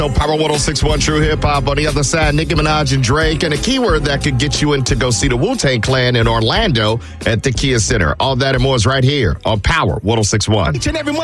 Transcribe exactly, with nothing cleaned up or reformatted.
Power one oh six point one True Hip Hop. On the other side, Nicki Minaj and Drake, and a keyword that could get you in to go see the Wu-Tang Clan in Orlando at the Kia Center. All that and more is right here on Power one oh six point one. Each and every